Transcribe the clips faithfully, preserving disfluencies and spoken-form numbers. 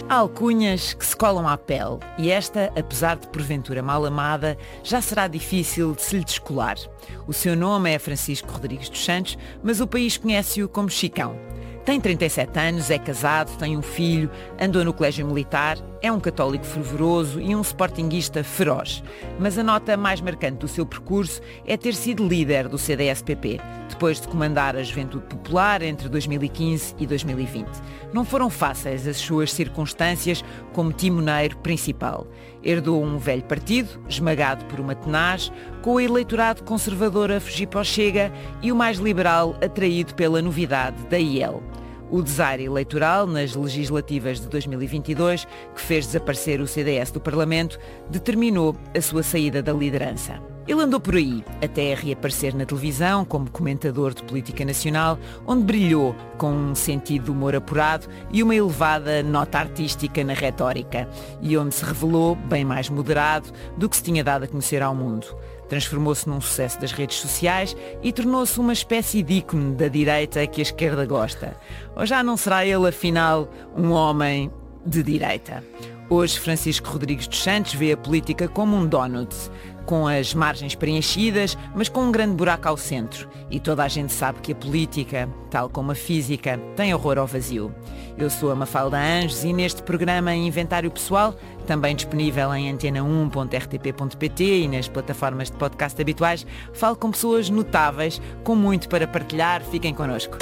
Há alcunhas que se colam à pele e esta, apesar de porventura mal amada, já será difícil de se lhe descolar. O seu nome é Francisco Rodrigues dos Santos, mas o país conhece-o como Chicão. Tem trinta e sete anos, é casado, tem um filho, andou no colégio militar, é um católico fervoroso e um sportinguista feroz. Mas a nota mais marcante do seu percurso é ter sido líder do C D S P P, depois de comandar a Juventude Popular entre dois mil e quinze e dois mil e vinte. Não foram fáceis as suas circunstâncias como timoneiro principal. Herdou um velho partido, esmagado por uma tenaz, com o eleitorado conservador a fugir para o Chega e o mais liberal atraído pela novidade da I E L. O desaire eleitoral nas legislativas de dois mil e vinte e dois, que fez desaparecer o C D S do Parlamento, determinou a sua saída da liderança. Ele andou por aí, até reaparecer na televisão como comentador de política nacional, onde brilhou com um sentido de humor apurado e uma elevada nota artística na retórica, e onde se revelou bem mais moderado do que se tinha dado a conhecer ao mundo. Transformou-se num sucesso das redes sociais e tornou-se uma espécie de ícone da direita que a esquerda gosta. Ou já não será ele, afinal, um homem de direita? Hoje, Francisco Rodrigues dos Santos vê a política como um donut, com as margens preenchidas, mas com um grande buraco ao centro. E toda a gente sabe que a política, tal como a física, tem horror ao vazio. Eu sou a Mafalda Anjos e neste programa Inventário Pessoal, também disponível em antena um ponto r t p ponto p t e nas plataformas de podcast habituais, falo com pessoas notáveis, com muito para partilhar. Fiquem connosco.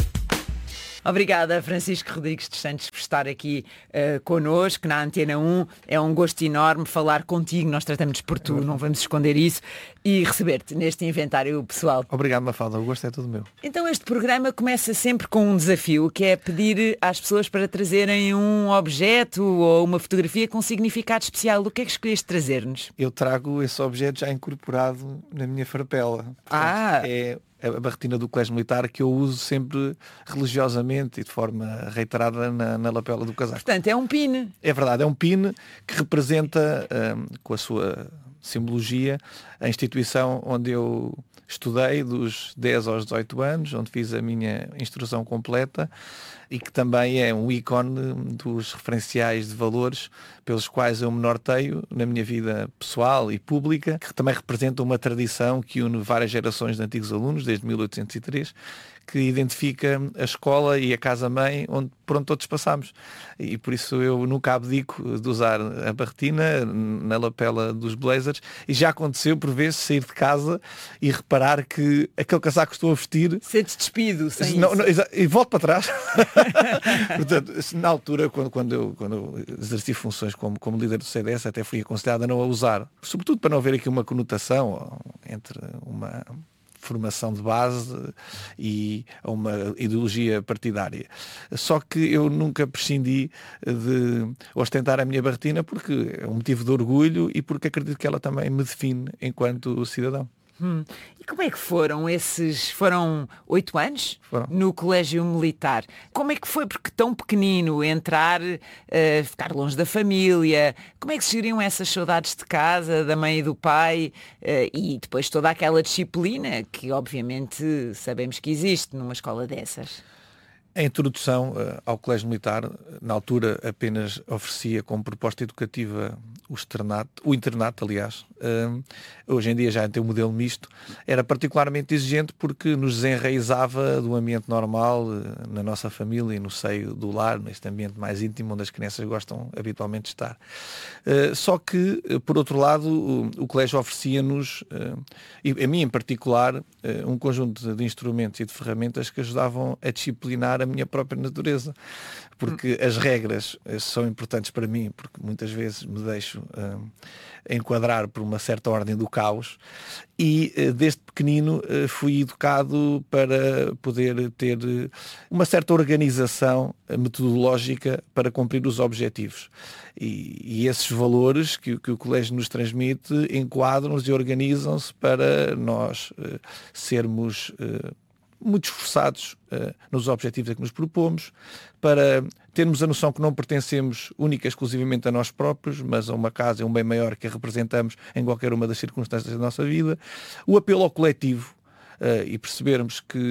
Obrigada, Francisco Rodrigues dos Santos, por estar aqui uh, connosco na Antena um. É um gosto enorme falar contigo. Nós tratamos-nos por tu, não vamos esconder isso, e receber-te neste inventário pessoal. Obrigado, Mafalda. O gosto é todo meu. Então este programa começa sempre com um desafio, que é pedir às pessoas para trazerem um objeto ou uma fotografia com um significado especial. O que é que escolheste trazer-nos? Eu trago esse objeto já incorporado na minha farpela. Portanto, ah! É a barretina do Colégio Militar que eu uso sempre religiosamente e de forma reiterada na, na lapela do casaco. Portanto, é um pin. É verdade, é um pin que representa, um, com a sua simbologia, a instituição onde eu estudei dos dez aos dezoito anos, onde fiz a minha instrução completa e que também é um ícone dos referenciais de valores pelos quais eu me norteio na minha vida pessoal e pública, que também representa uma tradição que une várias gerações de antigos alunos, desde mil oitocentos e três, que identifica a escola e a casa-mãe onde, por onde todos passamos. E por isso eu nunca abdico de usar a barretina na lapela dos blazers, e já aconteceu por vezes sair de casa e reparar que aquele casaco que estou a vestir... Sentes despido, sem não, isso. Não, e volto para trás. Portanto, na altura, quando, quando, eu, quando eu exerci funções como, como líder do C D S, até fui aconselhado a não a usar. Sobretudo para não haver aqui uma conotação entre uma formação de base e uma ideologia partidária. Só que eu nunca prescindi de ostentar a minha barretina porque é um motivo de orgulho e porque acredito que ela também me define enquanto cidadão. Hum. E como é que foram esses, foram oito anos foram. no Colégio Militar? Como é que foi, porque tão pequenino, entrar, uh, ficar longe da família, como é que se geriam essas saudades de casa, da mãe e do pai, uh, e depois toda aquela disciplina que obviamente sabemos que existe numa escola dessas? A introdução uh, ao Colégio Militar, na altura apenas oferecia como proposta educativa o externato, o internato, aliás. Uh, hoje em dia já tem um modelo misto. Era particularmente exigente porque nos desenraizava do ambiente normal, uh, na nossa família e no seio do lar, neste ambiente mais íntimo onde as crianças gostam habitualmente de estar. Uh, só que, uh, por outro lado, o, o colégio oferecia-nos, uh, e a mim em particular, uh, um conjunto de instrumentos e de ferramentas que ajudavam a disciplinar a minha própria natureza, porque as regras são importantes para mim, porque muitas vezes me deixo uh, enquadrar por uma certa ordem do caos e uh, desde pequenino uh, fui educado para poder ter uh, uma certa organização metodológica para cumprir os objetivos. E, e esses valores que, que o colégio nos transmite enquadram-nos e organizam-se para nós uh, sermos uh, muito esforçados uh, nos objetivos a que nos propomos, para termos a noção que não pertencemos única e exclusivamente a nós próprios, mas a uma casa e um bem maior que a representamos em qualquer uma das circunstâncias da nossa vida, o apelo ao coletivo uh, e percebermos que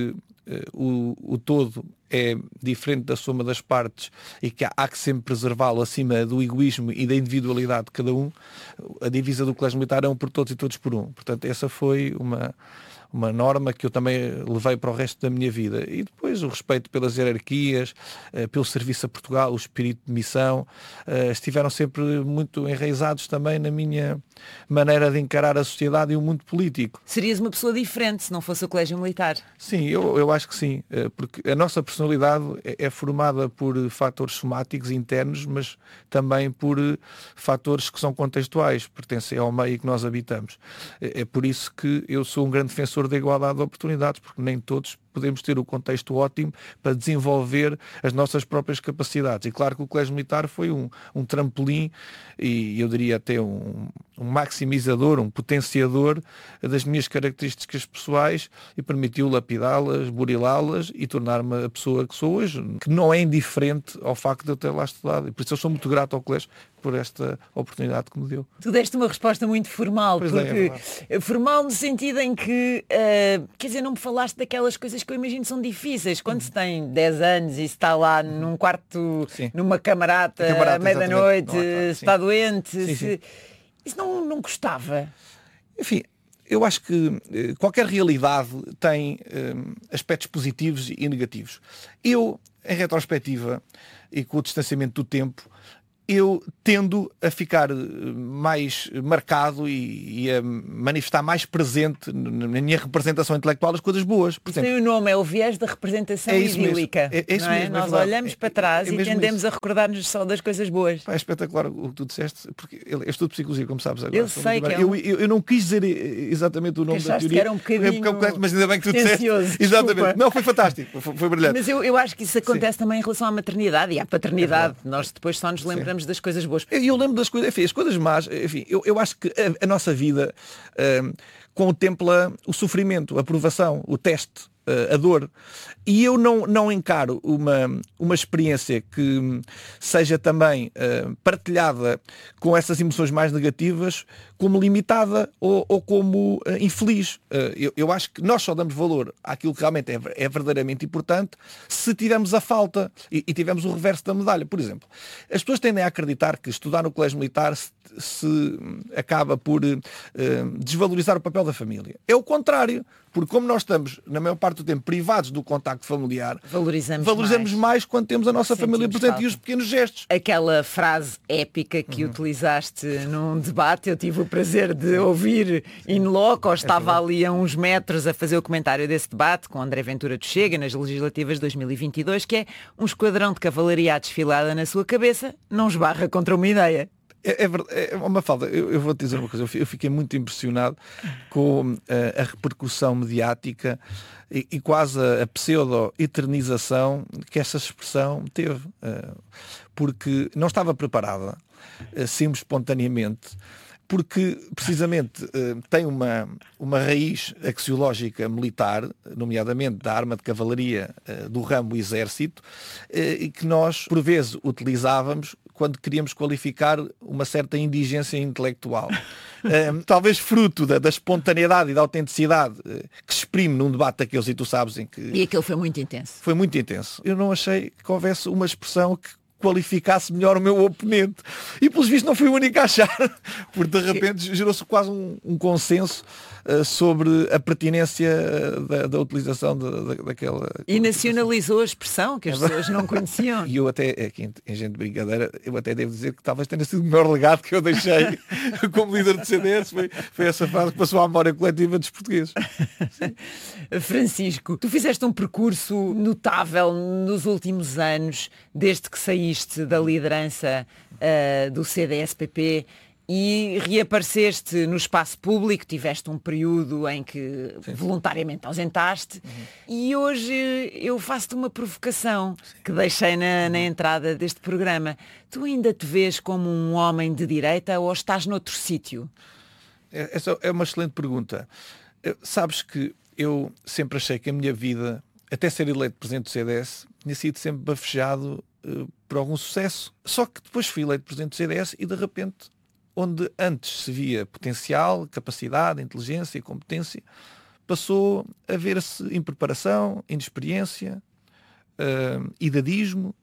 o, o todo é diferente da soma das partes e que há, há que sempre preservá-lo acima do egoísmo e da individualidade de cada um, a divisa do Colégio Militar é um por todos e todos por um. Portanto, essa foi uma, uma norma que eu também levei para o resto da minha vida. E depois o respeito pelas hierarquias, pelo serviço a Portugal, o espírito de missão, estiveram sempre muito enraizados também na minha maneira de encarar a sociedade e o mundo político. Serias uma pessoa diferente se não fosse o Colégio Militar? Sim, eu, eu acho que sim, porque a nossa personalidade é, é formada por fatores somáticos internos, mas também por fatores que são contextuais, pertencem ao meio que nós habitamos. É, é por isso que eu sou um grande defensor da igualdade de oportunidades, porque nem todos podemos ter o contexto ótimo para desenvolver as nossas próprias capacidades. E claro que o Colégio Militar foi um, um trampolim e eu diria até um, um maximizador, um potenciador das minhas características pessoais e permitiu lapidá-las, burilá-las e tornar-me a pessoa que sou hoje, que não é indiferente ao facto de eu ter lá estudado. E por isso eu sou muito grato ao Colégio por esta oportunidade que me deu. Tu deste uma resposta muito formal, pois porque é, é formal no sentido em que, uh, quer dizer, não me falaste daquelas coisas que eu imagino são difíceis. Quando se tem dez anos e se está lá num quarto, sim, numa camarata, camarata à meia da noite, se está doente, sim, se... sim. Isso não, não gostava? Enfim, eu acho que eh, qualquer realidade tem eh, aspectos positivos e negativos. Eu, em retrospectiva, e com o distanciamento do tempo, eu tendo a ficar mais marcado e, e a manifestar mais presente na minha representação intelectual as coisas boas. Por exemplo, tem o nome, é o viés da representação é isso idílica. Mesmo. É, é isso não é? mesmo, Nós é olhamos é, para trás é, é e tendemos isso. a recordar-nos só das coisas boas. É espetacular o que tu disseste, porque eu estudo psicologia, como sabes agora. Eu sei que é um... eu, eu, eu não quis dizer exatamente o nome que da teoria. Que era um bocadinho mas ainda bem que tu disseste. Desculpa. Exatamente. Não, foi fantástico. Foi, foi brilhante. Mas eu, eu acho que isso acontece Sim. também em relação à maternidade e à paternidade. É Nós depois só nos lembramos Sim. das coisas boas. Eu, eu lembro das coisas, enfim, as coisas más, enfim, eu, eu acho que a, a nossa vida uh, contempla o sofrimento, a provação, o teste, uh, a dor. E eu não, não encaro uma, uma experiência que seja também uh, partilhada com essas emoções mais negativas como limitada ou, ou como uh, infeliz. Uh, eu, eu acho que nós só damos valor àquilo que realmente é, é verdadeiramente importante se tivermos a falta e, e tivermos o reverso da medalha. Por exemplo, as pessoas tendem a acreditar que estudar no Colégio Militar se, se acaba por uh, desvalorizar o papel da família. É o contrário, porque como nós estamos, na maior parte do tempo, privados do contacto familiar, valorizamos, valorizamos mais. mais quando temos a nossa Sentimos família presente falta. E os pequenos gestos. Aquela frase épica que uhum. utilizaste num debate, eu tive o prazer de ouvir in loco, ou estava é ali a uns metros a fazer o comentário desse debate com André Ventura do Chega nas legislativas de dois mil e vinte e dois, que é: um esquadrão de cavalaria desfilada na sua cabeça não esbarra contra uma ideia. É, é, é uma falta. Eu, eu vou-te dizer uma coisa. Eu fiquei muito impressionado com uh, a repercussão mediática e, e quase a, a pseudo-eternização que essa expressão teve. Uh, porque não estava preparada, uh, simples espontaneamente, porque precisamente uh, tem uma, uma raiz axiológica militar, nomeadamente da arma de cavalaria uh, do ramo exército, uh, e que nós, por vezes, utilizávamos quando queríamos qualificar uma certa indigência intelectual. um, talvez fruto da, da espontaneidade e da autenticidade uh, que se exprime num debate daqueles, e tu sabes em que... E aquele foi muito intenso. Foi muito intenso. Eu não achei que houvesse uma expressão que qualificasse melhor o meu oponente. E pelos vistos não fui o único a achar, porque de repente gerou-se quase um, um consenso uh, sobre a pertinência uh, da, da utilização de, da, daquela... E nacionalizou a expressão que as é pessoas não conheciam. E eu até, aqui em, em gente de brincadeira, eu até devo dizer que talvez tenha sido o melhor legado que eu deixei como líder do C D S, foi, foi essa frase que passou à memória coletiva dos portugueses. Francisco, tu fizeste um percurso notável nos últimos anos, desde que saíste da liderança uh, do C D S P P e reapareceste no espaço público, tiveste um período em que Sim. voluntariamente ausentaste uhum. e hoje eu faço-te uma provocação Sim. que deixei na, na entrada deste programa. Tu ainda te vês como um homem de direita ou estás noutro sítio? Essa é uma excelente pergunta. Sabes que eu sempre achei que a minha vida, até ser eleito presidente do C D S, tinha sido sempre bafejado uh, por algum sucesso. Só que depois fui eleito presidente do C D S e de repente, onde antes se via potencial, capacidade, inteligência e competência, passou a ver-se impreparação, inexperiência, uh, idadismo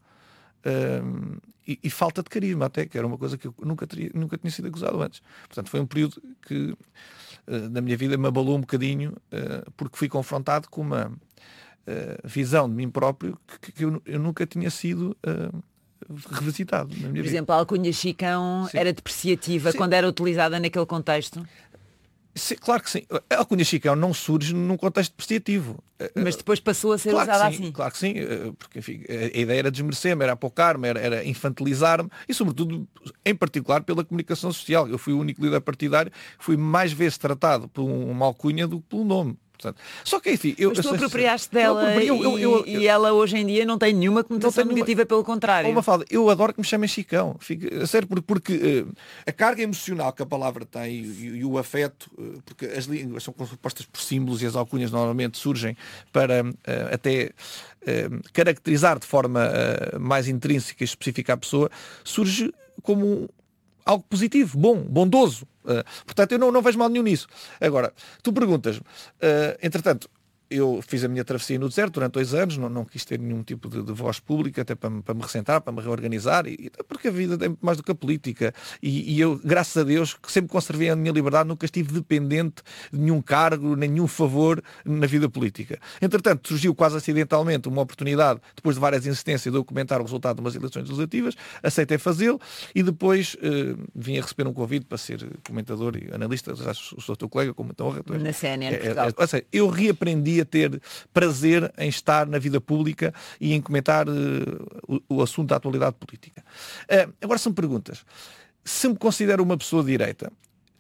uh, e, e falta de carisma, até, que era uma coisa que eu nunca, teria, nunca tinha sido acusado antes. Portanto, foi um período que uh, na minha vida me abalou um bocadinho, uh, porque fui confrontado com uma uh, visão de mim próprio que, que eu, eu nunca tinha sido uh, revisitado na minha Por vida. exemplo, a alcunha Chicão Sim. era depreciativa Sim. quando era utilizada naquele contexto? Sim, claro que sim. A alcunha Chicão não surge num contexto depreciativo. Mas depois passou a ser claro usada sim, assim. Claro que sim, porque enfim, a ideia era desmerecer-me, era apocar-me, era, era infantilizar-me e sobretudo, em particular, pela comunicação social. Eu fui o único líder partidário que fui mais vezes tratado por uma alcunha do que pelo nome. Portanto, só que enfim, eu, Mas tu eu, apropriaste dela eu, eu, eu, e, eu, e ela hoje em dia não tem nenhuma conotação negativa, pelo contrário. Uma fala, eu adoro que me chamem Chicão, Fico, a sério, porque, porque uh, a carga emocional que a palavra tem e, e o afeto, uh, porque as línguas são compostas por símbolos e as alcunhas normalmente surgem para uh, até uh, caracterizar de forma uh, mais intrínseca e específica a pessoa, surge como um algo positivo, bom, bondoso. Uh, portanto, eu não, não vejo mal nenhum nisso. Agora, tu perguntas, uh, entretanto, eu fiz a minha travessia no deserto durante dois anos, não, não quis ter nenhum tipo de, de voz pública, até para, para me ressentar, para me reorganizar, e, porque a vida é muito mais do que a política. E, e eu, graças a Deus, que sempre conservei a minha liberdade, nunca estive dependente de nenhum cargo, nenhum favor na vida política. Entretanto, surgiu quase acidentalmente uma oportunidade, depois de várias insistências, de documentar o resultado de umas eleições legislativas, aceitei fazê-lo, e depois uh, vim a receber um convite para ser comentador e analista, já sou teu colega, com muita honra. Na C N N é, Portugal. É, é, ou seja, eu reaprendi a ter prazer em estar na vida pública e em comentar uh, o, o assunto da atualidade política. Uh, agora são perguntas. Se me considero uma pessoa de direita,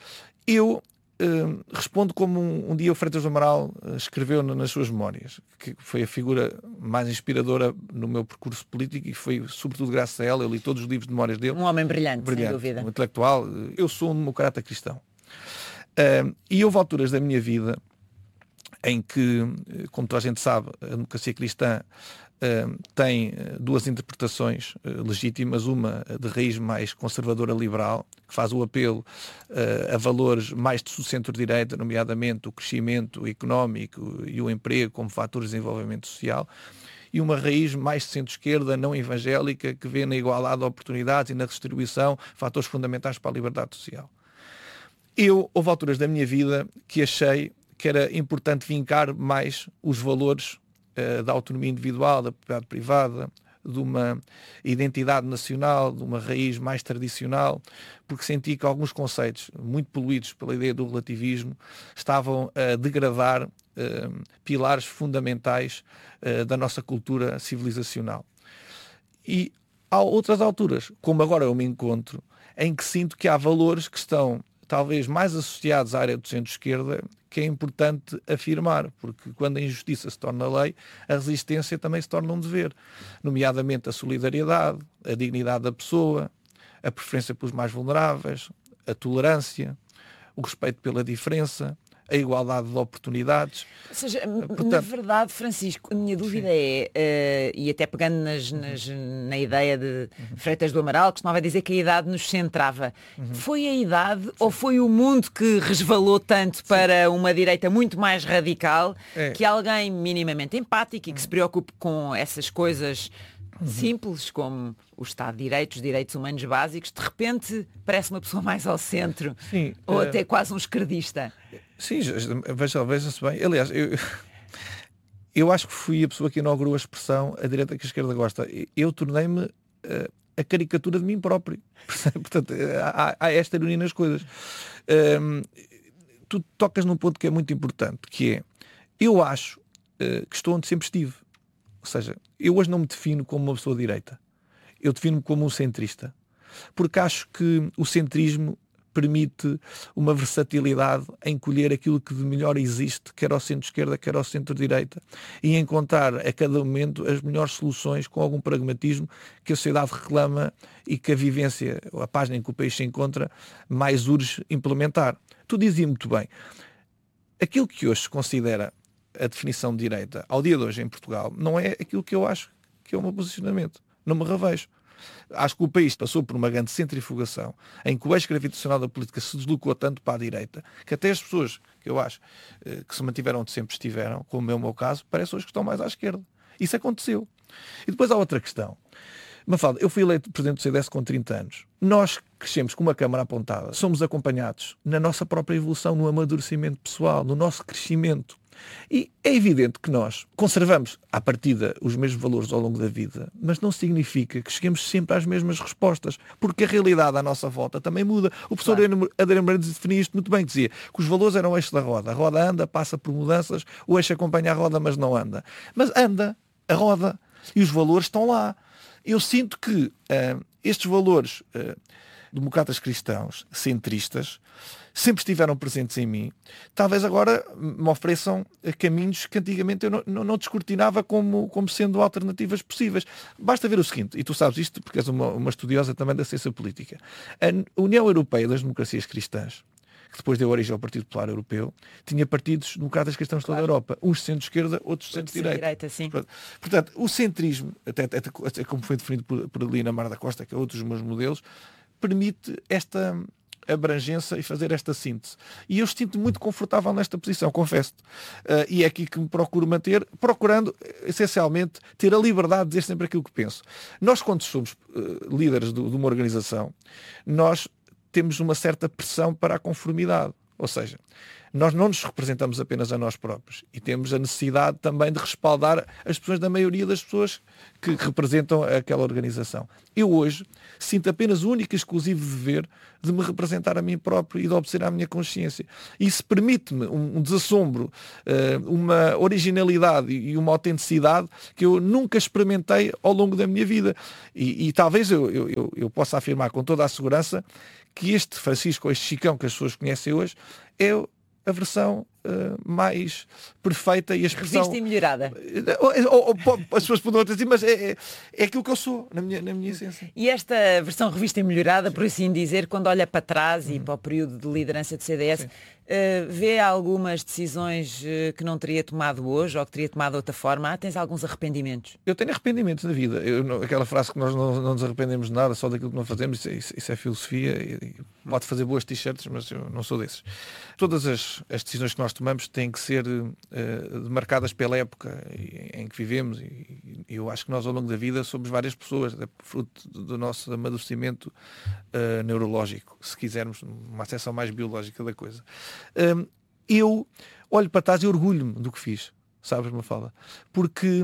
eu uh, respondo como um, um dia o Freitas do Amaral uh, escreveu nas suas memórias, que foi a figura mais inspiradora no meu percurso político e foi sobretudo graças a ela, eu li todos os livros de memórias dele. Um homem brilhante, brilhante sem dúvida. Um intelectual. Eu sou um democrata cristão. Uh, e houve alturas da minha vida em que, como toda a gente sabe, a democracia cristã uh, tem duas interpretações uh, legítimas, uma de raiz mais conservadora liberal, que faz o apelo uh, a valores mais de centro-direita, nomeadamente o crescimento económico e o emprego como fatores de desenvolvimento social, e uma raiz mais de centro-esquerda, não evangélica, que vê na igualdade de oportunidades e na redistribuição fatores fundamentais para a liberdade social. Eu, houve alturas da minha vida que achei que era importante vincar mais os valores uh, da autonomia individual, da propriedade privada, de uma identidade nacional, de uma raiz mais tradicional, porque senti que alguns conceitos, muito poluídos pela ideia do relativismo, estavam a degradar uh, pilares fundamentais uh, da nossa cultura civilizacional. E há outras alturas, como agora eu me encontro, em que sinto que há valores que estão talvez mais associados à área do centro-esquerda, que é importante afirmar, porque quando a injustiça se torna lei, a resistência também se torna um dever, nomeadamente a solidariedade, a dignidade da pessoa, a preferência pelos mais vulneráveis, a tolerância, o respeito pela diferença, a igualdade de oportunidades. Ou seja, portanto, na verdade, Francisco, a minha dúvida sim. é, uh, e até pegando nas, nas, na ideia de uhum. Freitas do Amaral, que costumava dizer que a idade nos centrava. Uhum. Foi a idade sim. ou foi o mundo que resvalou tanto sim. para uma direita muito mais radical é. que alguém minimamente empático e que uhum. se preocupe com essas coisas uhum. simples como o Estado de Direito, os direitos humanos básicos, de repente parece uma pessoa mais ao centro sim. ou uh... até quase um esquerdista? Sim, veja, veja-se bem. Aliás, eu, eu acho que fui a pessoa que inaugurou a expressão a direita que a esquerda gosta. Eu tornei-me uh, a caricatura de mim próprio. Portanto, há, há esta ironia nas coisas. Um, tu tocas num ponto que é muito importante, que é, eu acho uh, que estou onde sempre estive. Ou seja, eu hoje não me defino como uma pessoa de direita. Eu defino-me como um centrista. Porque acho que o centrismo permite uma versatilidade em colher aquilo que de melhor existe, quer ao centro-esquerda, quer ao centro-direita, e encontrar a cada momento as melhores soluções com algum pragmatismo que a sociedade reclama e que a vivência, a página em que o país se encontra, mais urge implementar. Tu dizia muito bem, aquilo que hoje se considera a definição de direita, ao dia de hoje em Portugal, não é aquilo que eu acho que é o meu posicionamento. Não me revejo. Acho que o país passou por uma grande centrifugação, em que o eixo gravitacional da política se deslocou tanto para a direita, que até as pessoas, que eu acho, que se mantiveram onde sempre estiveram, como é o meu caso, parece hoje que estão mais à esquerda. Isso aconteceu. E depois há outra questão. Mafalda, eu fui eleito presidente do C D S com trinta anos. Nós crescemos com uma câmara apontada. Somos acompanhados na nossa própria evolução, no amadurecimento pessoal, no nosso crescimento. E é evidente que nós conservamos, à partida, os mesmos valores ao longo da vida, mas não significa que cheguemos sempre às mesmas respostas, porque a realidade à nossa volta também muda. O professor claro. Adriano Moreira definia isto muito bem, dizia que os valores eram o eixo da roda. A roda anda, passa por mudanças, o eixo acompanha a roda, mas não anda. Mas anda a roda e os valores estão lá. Eu sinto que uh, estes valores uh, democratas cristãos, centristas, sempre estiveram presentes em mim. Talvez agora me ofereçam caminhos que antigamente eu não, não, não descortinava como, como sendo alternativas possíveis. Basta ver o seguinte, e tu sabes isto porque és uma, uma estudiosa também da ciência política. A União Europeia das Democracias Cristãs, que depois deu origem ao Partido Popular Europeu, tinha partidos democratas cristãos de toda a Europa. Uns de centro-esquerda, outros de centro-direita. Portanto, o centrismo, até, até, até como foi definido por, por Lina Mar da Costa, que é outro dos meus modelos, permite esta abrangência e fazer esta síntese. E eu sinto muito confortável nesta posição, confesso-te. Uh, e é aqui que me procuro manter, procurando, essencialmente, ter a liberdade de dizer sempre aquilo que penso. Nós, quando somos uh, líderes do, de uma organização, nós temos uma certa pressão para a conformidade. Ou seja, nós não nos representamos apenas a nós próprios e temos a necessidade também de respaldar as pessoas da maioria das pessoas que representam aquela organização. Eu hoje sinto apenas o único e exclusivo dever de me representar a mim próprio e de obedecer à minha consciência. Isso permite-me um, um desassombro, uma originalidade e uma autenticidade que eu nunca experimentei ao longo da minha vida. E, e talvez eu, eu, eu possa afirmar com toda a segurança que este Francisco, este Chicão que as pessoas conhecem hoje, é a versão uh, mais perfeita e a expressão... Revista e melhorada. Ou, ou, ou, as pessoas podem dizer, mas é, é, é aquilo que eu sou, na minha, na minha essência. E esta versão revista e melhorada, por assim dizer, quando olha para trás uhum. e para o período de liderança do C D S, uh, vê algumas decisões uh, que não teria tomado hoje ou que teria tomado de outra forma? Ah, tens alguns arrependimentos? Eu tenho arrependimentos na vida. Eu, não, aquela frase que nós não, não nos arrependemos de nada, só daquilo que não fazemos, isso, isso é filosofia. E, e pode fazer boas t-shirts, mas eu não sou desses. Todas as, as decisões que nós tomamos têm que ser uh, marcadas pela época em que vivemos e, e eu acho que nós ao longo da vida somos várias pessoas, é fruto do nosso amadurecimento uh, neurológico, se quisermos, uma acessão mais biológica da coisa. Um, eu olho para trás e orgulho-me do que fiz, sabes, Mafalda? Porque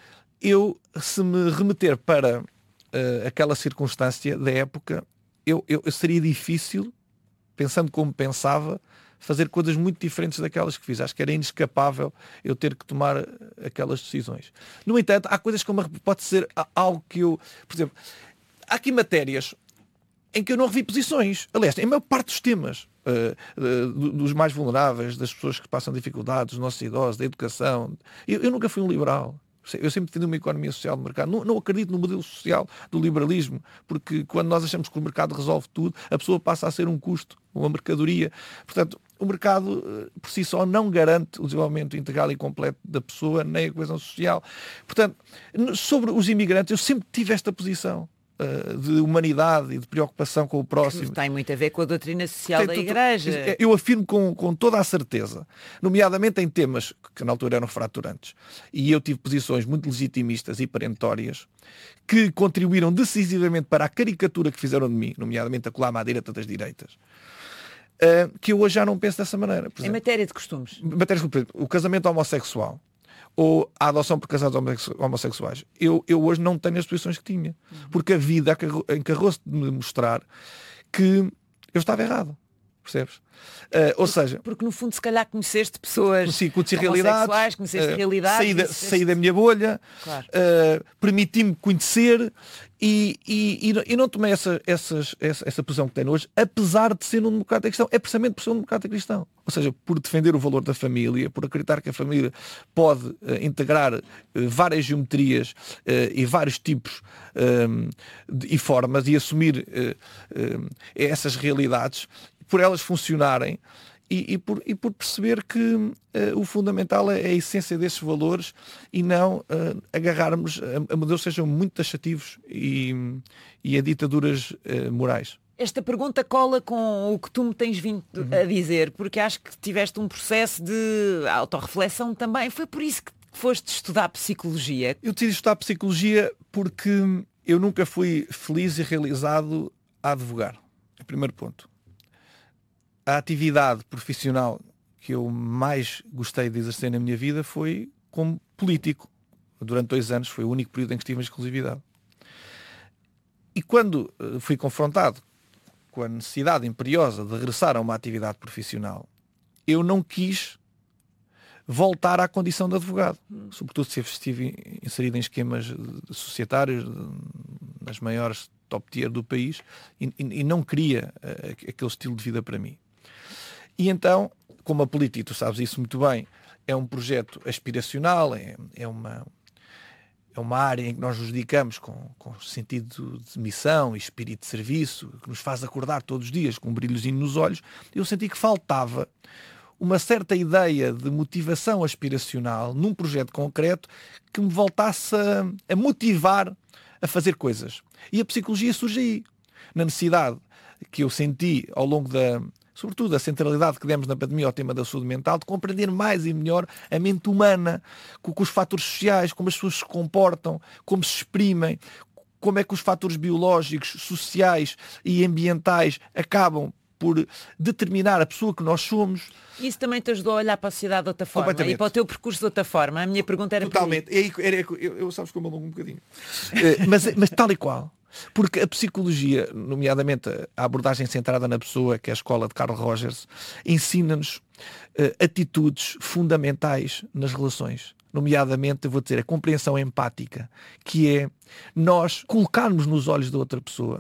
eu, se me remeter para uh, aquela circunstância da época, eu, eu, eu seria difícil, pensando como pensava, fazer coisas muito diferentes daquelas que fiz. Acho que era inescapável eu ter que tomar aquelas decisões. No entanto, há coisas como pode ser algo que eu... Por exemplo, há aqui matérias em que eu não revi posições. Aliás, em maior parte dos temas, uh, uh, dos mais vulneráveis, das pessoas que passam dificuldades, dos nossos idosos, da educação. Eu, eu nunca fui um liberal. Eu sempre defendi uma economia social de mercado. Não, não acredito no modelo social do liberalismo, porque quando nós achamos que o mercado resolve tudo, a pessoa passa a ser um custo, uma mercadoria. Portanto, o mercado por si só não garante o desenvolvimento integral e completo da pessoa, nem a coesão social. Portanto, sobre os imigrantes, eu sempre tive esta posição de humanidade e de preocupação com o próximo. Tem muito a ver com a doutrina social tem, da Igreja. Eu afirmo com, com toda a certeza, nomeadamente em temas que na altura eram fraturantes, e eu tive posições muito legitimistas e perentórias, que contribuíram decisivamente para a caricatura que fizeram de mim, nomeadamente a colar-me à direita das direitas, uh, que eu hoje já não penso dessa maneira. Por exemplo, em matéria de costumes. Em matéria de costumes, o casamento homossexual, ou a adoção por casados homossexuais. Eu, eu hoje não tenho as posições que tinha. Porque a vida encarrou-se de me mostrar que eu estava errado. Percebes? Uh, ou seja... Porque no fundo se calhar conheceste pessoas conheci, conheci homossexuais, conheceste uh, realidades... Saí da, conheceste... saí da minha bolha, claro. uh, permiti-me conhecer e, e, e não tomei essa, essas, essa, essa posição que tenho hoje, apesar de ser um democrata cristão. É precisamente por ser um democrata cristão. Ou seja, por defender o valor da família, por acreditar que a família pode uh, integrar uh, várias geometrias uh, e vários tipos um, de, e formas e assumir uh, uh, essas realidades, por elas funcionarem e, e, por, e por perceber que uh, o fundamental é a essência desses valores e não uh, agarrarmos a, a modelos que sejam muito taxativos e, e a ditaduras uh, morais. Esta pergunta cola com o que tu me tens vindo uhum. a dizer, porque acho que tiveste um processo de autorreflexão também. Foi por isso que foste estudar psicologia? Eu decidi estudar psicologia porque eu nunca fui feliz e realizado a advogar. É o primeiro ponto. A atividade profissional que eu mais gostei de exercer na minha vida foi como político. Durante dois anos foi o único período em que estive em exclusividade. E quando fui confrontado com a necessidade imperiosa de regressar a uma atividade profissional, eu não quis voltar à condição de advogado. Sobretudo se estive inserido em esquemas societários nas maiores top tier do país e, e não queria uh, aquele estilo de vida para mim. E então, como a política, tu sabes isso muito bem, é um projeto aspiracional, é, é, uma, é uma área em que nós nos dedicamos com, com sentido de missão e espírito de serviço, que nos faz acordar todos os dias com um brilhozinho nos olhos. Eu senti que faltava uma certa ideia de motivação aspiracional num projeto concreto que me voltasse a, a motivar a fazer coisas. E a psicologia surge aí, na necessidade que eu senti ao longo da, sobretudo a centralidade que demos na pandemia ao tema da saúde mental, de compreender mais e melhor a mente humana, com, com os fatores sociais, como as pessoas se comportam, como se exprimem, como é que os fatores biológicos, sociais e ambientais acabam por determinar a pessoa que nós somos. Isso também te ajudou a olhar para a sociedade de outra forma e para o teu percurso de outra forma. A minha pergunta era... Totalmente. Por era, era, eu, eu sabes que eu me alongo um bocadinho. mas, mas tal e qual. Porque a psicologia, nomeadamente a abordagem centrada na pessoa, que é a escola de Carl Rogers, ensina-nos uh, atitudes fundamentais nas relações. Nomeadamente, eu vou dizer, a compreensão empática, que é nós colocarmos nos olhos da outra pessoa